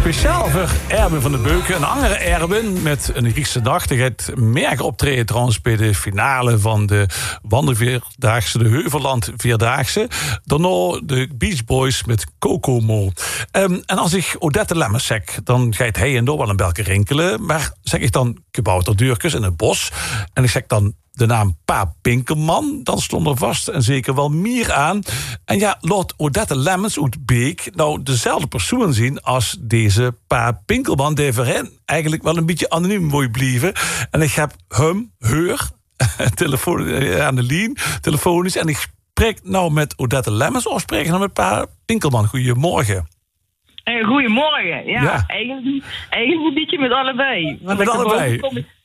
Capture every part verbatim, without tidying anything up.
Speciaal voor Erwin van den Beuken. Een andere Erwin met een Griekse dag. Die gaat meer optreden trouwens bij de finale van de wandelvierdaagse, de Heuvelland Vierdaagse. Daarna de Beach Boys met Kokomo. Um, en als ik Odette Lemmens zeg, dan gaat hij en door wel een belke rinkelen. Maar zeg ik dan kabouterduurkes in het bos en ik zeg dan de naam Pa Pinkelman, dan stond er vast en zeker wel meer aan. En ja, laat Odette Lemmens uit Beek nou dezelfde persoon zien als deze Pa Pinkelman, die voor hen eigenlijk wel een beetje anoniem wil blijven. En ik heb hem, heur, telefoon, aan de lijn, telefonisch, en ik spreek nou met Odette Lemmens of spreek ik nou met Pa Pinkelman. Goedemorgen. Hey, goedemorgen. Ja, ja. Eigenlijk, eigenlijk een beetje met allebei. Want met allebei?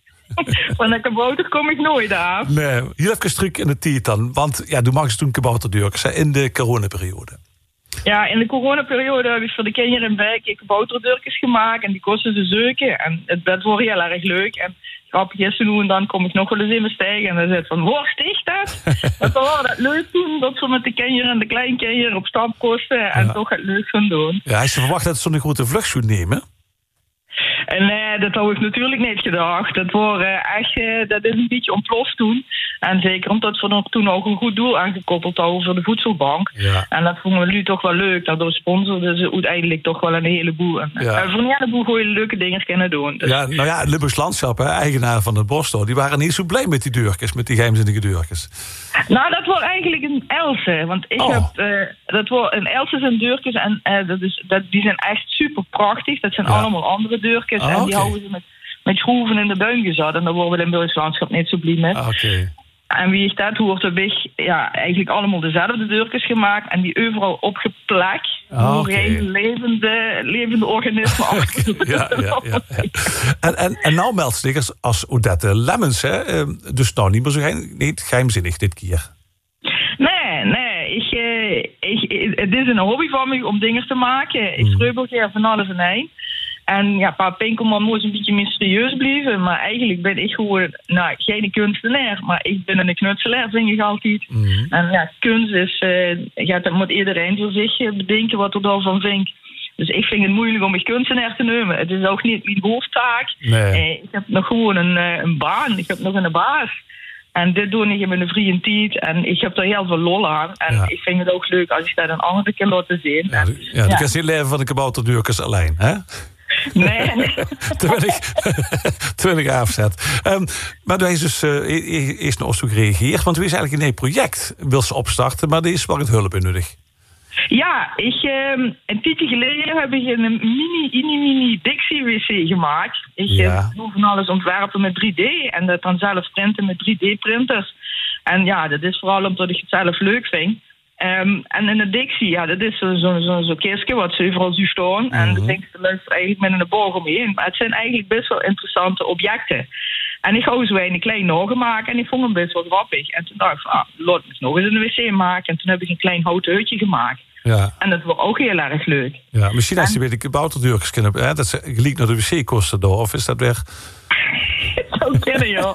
Van een kabouter kom ik nooit af. Nee, heel even terug in de tijd dan. Want ja, toen mag ze toen kabouterdurkers in de coronaperiode. Ja, in de coronaperiode heb ik voor de kinderen in Beek kabouterdurkers gemaakt. En die kosten ze zeuken. En het bed wordt heel erg leuk. En grappig is nu en dan kom ik nog wel eens in mijn stijgen. En dan zit van, waar sticht dat? Dat was dat leuk doen. Dat ze met de kinderen en de kleinkinderen op stap kosten. En ja. toch het leuk gaan doen. Ja, hij ze verwacht dat ze zo'n grote vlucht zou nemen. En nee, dat had ik natuurlijk niet gedacht. Dat, waren echt, uh, dat is een beetje ontploft toen. En zeker omdat we er toen ook een goed doel aangekoppeld hadden voor de voedselbank. Ja. En dat vonden we nu toch wel leuk. Daardoor sponsorden ze uiteindelijk toch wel een heleboel. En ja. uh, voor een heleboel goede leuke dingen kunnen doen. Dus. Ja, nou ja, Limburgs Landschap, hè, eigenaar van het Boston, die waren niet zo blij met die deurkes, met die geheimzinnige deurkes. Nou, dat was eigenlijk een Else. Want ik oh. heb, uh, dat was een Else zijn deurkes en uh, dat is, dat, die zijn echt super prachtig. Dat zijn ja. allemaal andere deurkes. Oh, en die okay. houden ze met, met schroeven in de duim gezet. En daar worden we in Limburgs Landschap niet zo blij mee. Ah, okay. En wie ik dat hoort, heb ik ja, eigenlijk allemaal dezelfde deurkes gemaakt. En die overal opgeplakt. Ah, hoe okay. geen levende, levende organismen achter. ja, ja, ja. En, en, en nou meldt zich als, als Odette Lemmens, hè? Dus nou niet meer zo geheim, niet geheimzinnig dit keer. Nee, nee. Ik, uh, ik, het is een hobby van me om dingen te maken. Ik vreubel van alles en een. En ja, Pa Pinkelman moet een beetje mysterieus blijven. Maar eigenlijk ben ik gewoon, nou, geen kunstenaar. Maar ik ben een knutselaar, vind ik altijd. Mm-hmm. En ja, kunst is, uh, ja, dat moet iedereen voor zich bedenken wat er dan van vindt. Dus ik vind het moeilijk om me kunstenaar te nemen. Het is ook niet mijn hoofdtaak. Nee. Uh, ik heb nog gewoon een, uh, een baan. Ik heb nog een baas. En dit doe ik in mijn vrije tijd. En ik heb er heel veel lol aan. En ja. ik vind het ook leuk als ik dat een andere keer laat zien. Ja, ja, ja. Je kan niet leven van de kabouterdurkers alleen, hè? Nee, nee. Terwijl ik, terwijl ik afzet. Um, maar toen is dus uh, eerst naar Oslo gereageerd. Want toen is eigenlijk in een project wil ze opstarten. Maar er is wel het hulp in nodig. Ja, ik, um, een tijdje geleden heb ik een mini, mini, mini Dixie-wc gemaakt. Ik ja. doe van alles ontwerpen met drie D. En dat dan zelf printen met drie D-printers. En ja, dat is vooral omdat ik het zelf leuk vind. Um, en in de Dixie, ja, dat is zo'n zo, zo, zo kistje wat ze overal zo staan. Mm-hmm. En dat denk ik, dat luistert eigenlijk met een boog omheen. Maar het zijn eigenlijk best wel interessante objecten. En ik hou zo een klein nogen maken en ik vond hem best wel grappig. En toen dacht ik, ah, laat me nog eens een wc maken. En toen heb ik een klein houten hutje gemaakt. Ja. En dat was ook heel erg leuk. Ja, misschien als je weer de kabouterdurkers kunnen, hè, dat ze gelijk naar de wc-kosten door, of is dat weer? Het zou kunnen, joh.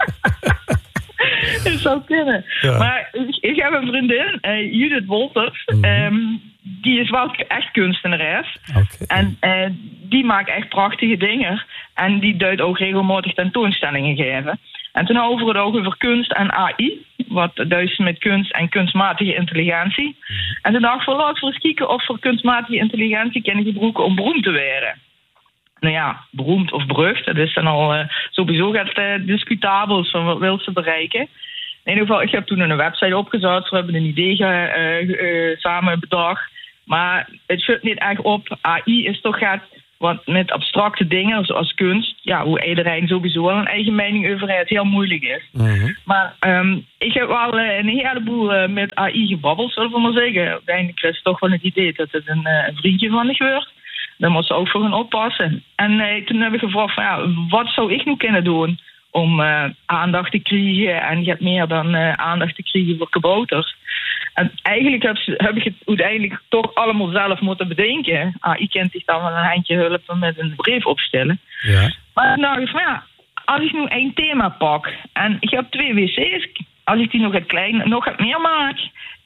Het zou kunnen. Ja. Maar ik, ik heb een vriendin, uh, Judith Wolters. Mm-hmm. Um, die is wel echt kunstenares. Okay. En uh, die maakt echt prachtige dingen. En die duidt ook regelmatig tentoonstellingen geven. En toen over het oog over kunst en A I. Wat duist met kunst en kunstmatige intelligentie. Mm-hmm. En toen dacht ik, van, laten we eens kijken of voor kunstmatige intelligentie kunnen gebruiken om beroemd te worden. Nou ja, beroemd of berucht, dat is dan al uh, sowieso gaat uh, discutabel van wat wil ze bereiken. In ieder geval, ik heb toen een website opgezet, we hebben een idee uh, uh, samen bedacht. Maar het schudt niet echt op. A I is toch gaat wat met abstracte dingen, zoals kunst, ja, hoe iedereen sowieso wel een eigen mening over heeft, heel moeilijk is. Mm-hmm. Maar um, ik heb wel uh, een heleboel uh, met A I gebabbeld, zullen we maar zeggen. Uiteindelijk is het toch wel het idee dat het een, uh, een vriendje van ik wordt. Daar moet ze ook voor gaan oppassen. En uh, toen heb ik gevraagd van, ja, wat zou ik nu kunnen doen om uh, aandacht te krijgen en je hebt meer dan uh, aandacht te krijgen voor kabouters. En eigenlijk heb, heb ik het uiteindelijk toch allemaal zelf moeten bedenken. Ah, ik kent zich dan wel een handje hulp met een brief opstellen. Ja. Maar nou, van, ja, als ik nu één thema pak en ik heb twee wc's, als ik die nog het klein, nog het meer maak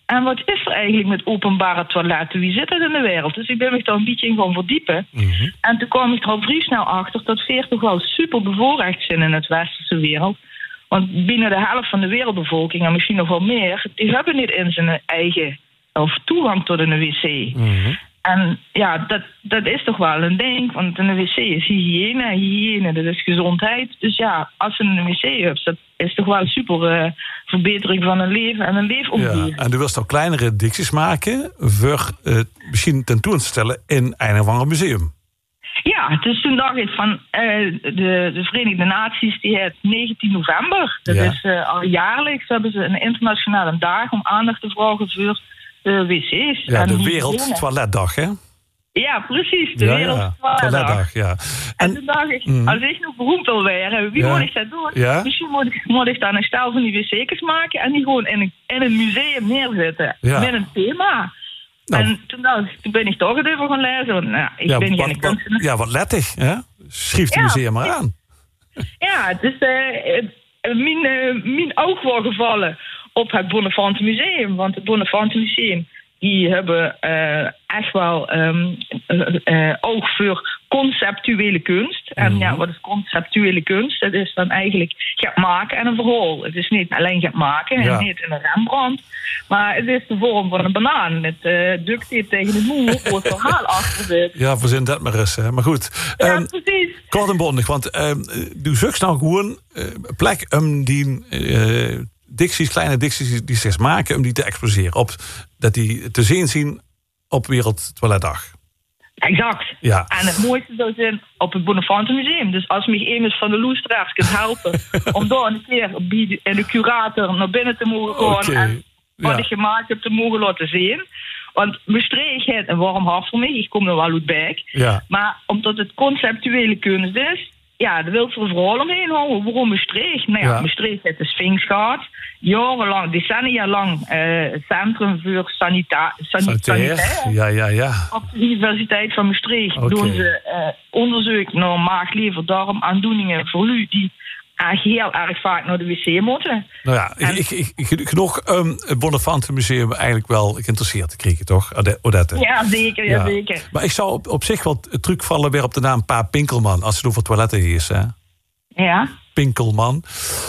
En wat is er eigenlijk met openbare toiletten? Wie zit er in de wereld? Dus ik ben me daar een beetje in gaan verdiepen. Mm-hmm. En toen kwam ik er al vrij snel achter dat veertig wel super bevoorrecht zijn in het westerse wereld. Want binnen de helft van de wereldbevolking, en misschien nog wel meer, die hebben niet in zijn eigen of toegang tot een wc. Mm-hmm. En ja, dat, dat is toch wel een ding, want een wc is hygiëne, hygiëne, dat is gezondheid. Dus ja, als je een wc hebt, dat is toch wel een super uh, verbetering van een leven en een leefomgeving. Ja, en u wilt ook kleinere dicties maken voor uh, misschien tentoon te stellen in een of ander museum. Ja, dus toen dacht ik van uh, de, de Verenigde Naties, die heeft negentien november. Dat ja. is uh, al jaarlijks hebben ze een internationale dag om aandacht te vragen voor de wc's. Ja, de Wereldtoiletdag, hè? Ja, precies, de ja, Wereldtoiletdag. Ja. En, en toen dacht ik, mm. als ik nog beroemd wil werden, wie ja. moet ik dat doen? Ja. Misschien moet ik, moet ik dan een stel van die wc's maken en die gewoon in een, in een museum neerzetten. Ja. Met een thema. Nou. En toen, nou, toen ben ik toch het even gaan lezen. Want, nou, ik ja, ben wat, geen wat, ja, wat lettig, hè? Schrijf het ja, museum maar aan. Ja, het is uh, mijn, uh, mijn oog wel gevallen op het Bonnefante Museum. Want het Bonnefante Museum, die hebben uh, echt wel um, uh, uh, oog voor conceptuele kunst. En mm-hmm. ja, wat is conceptuele kunst? Dat is dan eigenlijk gaat maken en een verhaal. Het is niet alleen gaat maken ja. en niet in een Rembrandt. Maar het is de vorm van een banaan. Met uh, duct tape tegen de moer voor het verhaal achter zit. Ja, verzin dat maar eens. Hè. Maar goed. Ja, um, precies. Kort en bondig, want um, doe zoekt nou gewoon uh, plek om die uh, dicties, kleine dicties die zich maken, om die te exposeren. Op, dat die te zien zien op Wereldtoiletdag. Exact. Ja. En het mooiste zou zijn op het Bonnefante Museum. Dus als me iemand van de Loestraats kunt helpen om daar een keer en de curator naar binnen te mogen gaan okay. en wat ja. ik gemaakt heb te mogen laten zien. Want Maastricht heeft een warm hart voor mij. Ik kom er wel uit bij. Ja. Maar omdat het conceptuele kunst is, ja, daar wil ze er vooral omheen houden. Waarom Maastricht? Nou ja, ja. Maastricht heeft de Sphinx gehad. Jarenlang, decennia lang, uh, Centrum voor sanita- san- Sanitair. Sanitair. Ja, ja, ja. Op de Universiteit van Maastricht okay. doen ze uh, onderzoek naar maag, lever, darm, aandoeningen voor u die uh, heel erg vaak naar de wc moeten. Nou ja, en, ik, ik, ik, genoeg um, het Bonnefante Museum eigenlijk wel geïnteresseerd te krijgen, toch, Odette? Ja, zeker, ja, ja. zeker. Maar ik zou op, op zich wel terugvallen weer op de naam Pa Pinkelman, als het over toiletten is, hè? Ja. Pinkelman.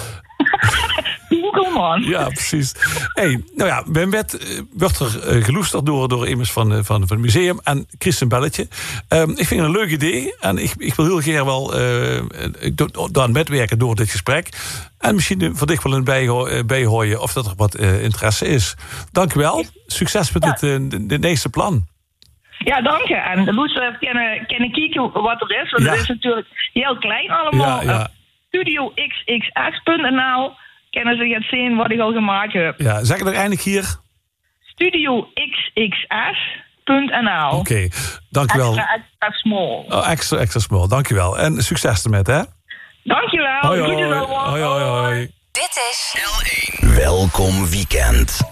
Pinkelman. Ja, precies. Hey, nou ja, men werd, werd er uh, geloesterd door, door immers van, uh, van, van het museum en Christen Belletje. Um, ik vind het een leuk idee en ik, ik wil heel graag wel uh, dan metwerken door dit gesprek. En misschien voor dich wel een bijho- bijhooien of dat er wat uh, interesse is. Dank u wel. Succes met ja. het uh, de, de nächste plan. Ja, dank je. En de luisteraars kunnen, kunnen kijken wat er is. Want ja. het is natuurlijk heel klein allemaal. Ja, ja. studio x x s punt n l kunnen ze gaan zien wat ik al gemaakt heb. Ja, zeg ik er eindelijk hier? studio x x s punt n l Oké, okay, dank je wel. Extra, extra small. Oh, extra, extra small, dank je wel. En succes ermee, hè? Dank je wel. Hoi, hoi. Hoi, hoi, hoi. Dit is L één. Welkom weekend.